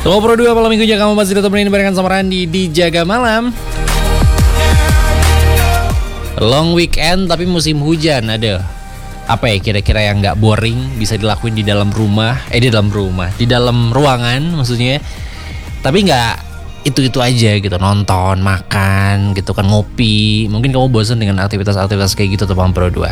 Pro 2 malam minggunya kamu masih tetap barengan sama Randi di Jaga Malam. Long weekend tapi musim hujan, ada apa ya kira-kira yang nggak boring bisa dilakuin di dalam rumah, di dalam ruangan maksudnya. Tapi nggak itu aja gitu, nonton, makan gitu kan, ngopi. Mungkin kamu bosan dengan aktivitas-aktivitas kayak gitu tuh Pro 2.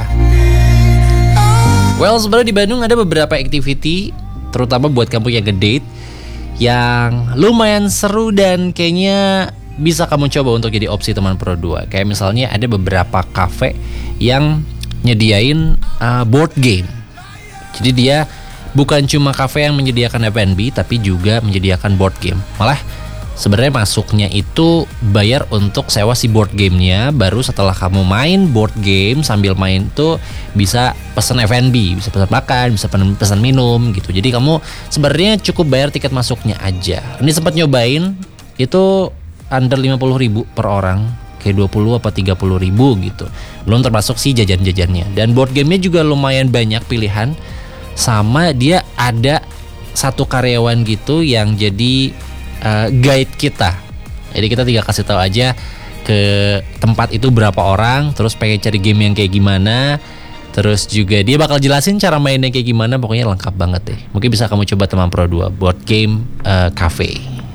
Well, sebenarnya di Bandung ada beberapa activity terutama buat kamu yang ngedate yang lumayan seru dan kayaknya bisa kamu coba untuk jadi opsi teman Pro 2. Kayak misalnya ada beberapa cafe yang nyediain board game. Jadi dia bukan cuma cafe yang menyediakan F&B tapi juga menyediakan board game. Malah sebenarnya masuknya itu bayar untuk sewa si board gamenya. Baru setelah kamu main board game, sambil main tuh bisa pesan F&B, bisa pesan makan, bisa pesan minum gitu. Jadi kamu sebenarnya cukup bayar tiket masuknya aja. Ini sempat nyobain itu under 50.000 per orang, kayak 20 apa 30.000 gitu. Belum termasuk si jajan-jajannya. Dan board gamenya juga lumayan banyak pilihan. Sama dia ada satu karyawan gitu yang jadi guide kita. Jadi kita tinggal kasih tahu aja ke tempat itu berapa orang, terus pengen cari game yang kayak gimana, terus juga dia bakal jelasin cara mainnya kayak gimana. Pokoknya lengkap banget deh. Mungkin bisa kamu coba teman Pro 2 board game cafe.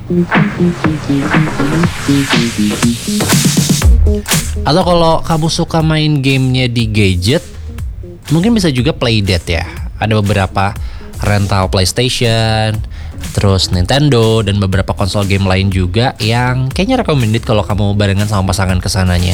Atau kalau kamu suka main gamenya di gadget, mungkin bisa juga Playdate ya. Ada beberapa rental PlayStation, terus Nintendo, dan beberapa konsol game lain juga yang kayaknya recommended kalau kamu barengan sama pasangan kesananya.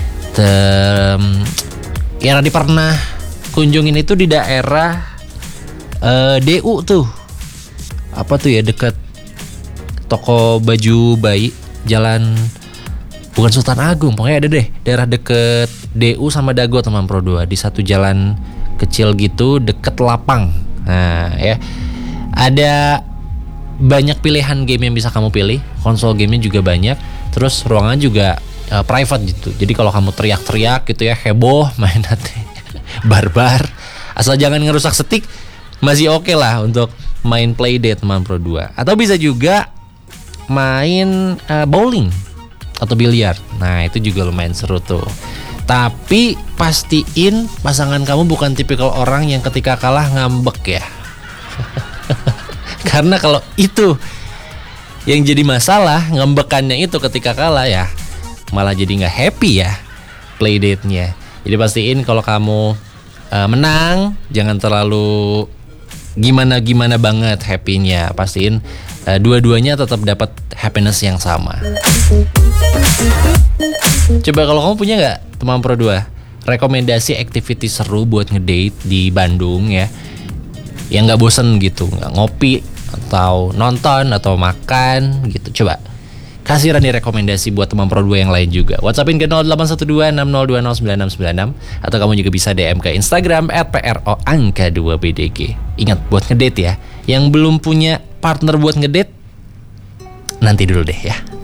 Ya Radi pernah kunjungin itu di daerah DU tuh. Apa tuh ya, deket toko baju bayi, jalan bukan Sultan Agung, pokoknya ada deh daerah deket DU sama Dago teman Pro 2, di satu jalan kecil gitu deket lapang. Nah ya, ada banyak pilihan game yang bisa kamu pilih, konsol gamenya juga banyak, terus ruangan juga private gitu. Jadi kalau kamu teriak-teriak gitu ya, heboh main nanti barbar, asal jangan ngerusak stick, masih oke lah untuk main Playdate teman Pro 2. Atau bisa juga main bowling atau biliar. Nah itu juga lumayan seru tuh. Tapi pastiin pasangan kamu bukan tipikal orang yang ketika kalah ngambek ya. Karena kalau itu yang jadi masalah, ngambekannya itu ketika kalah ya, malah jadi nggak happy ya playdate-nya. Jadi pastiin kalau kamu menang, jangan terlalu gimana-gimana banget happy-nya. Pastiin dua-duanya tetap dapat happiness yang sama. Coba kalau kamu punya nggak teman Pro 2 rekomendasi activity seru buat ngedate di Bandung ya, yang nggak bosen gitu, nggak ngopi atau nonton atau makan gitu. Coba kasih Rani rekomendasi buat teman Pro 2 yang lain juga. WhatsAppin ke 081260209696 atau kamu juga bisa DM ke Instagram @pro_2bdg. Ingat buat ngedate ya, yang belum punya partner buat ngedate nanti dulu deh ya.